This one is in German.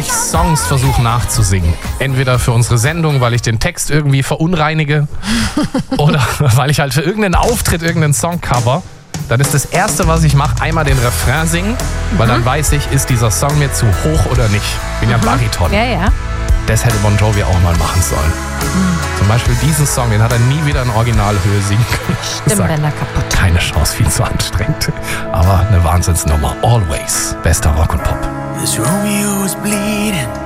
ich Songs versuche nachzusingen. Entweder für unsere Sendung, weil ich den Text irgendwie verunreinige oder weil ich halt für irgendeinen Auftritt irgendeinen Song cover. Dann ist das Erste, was ich mache, einmal den Refrain singen, weil dann weiß ich, ist dieser Song mir zu hoch oder nicht. Ich bin ja Bariton. Ja. Das hätte Bon Jovi auch mal machen sollen. Zum Beispiel diesen Song, den hat er nie wieder in Originalhöhe singen können. Stimmbänder kaputt. Keine Chance, viel zu anstrengend. Aber eine Wahnsinnsnummer. Always. Bester Rock und Pop. This Romeo is bleeding.